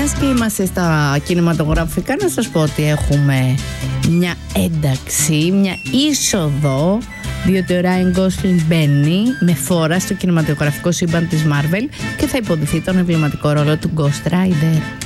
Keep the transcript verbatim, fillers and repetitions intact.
Μιας και είμαστε στα κινηματογραφικά, να σας πω ότι έχουμε μια ένταξη, μια είσοδο, διότι ο Ράιν Γκόσλινγκ μπαίνει με φόρα στο κινηματογραφικό σύμπαν της Marvel και θα υποδηθεί τον εμβληματικό ρόλο του Ghost Rider.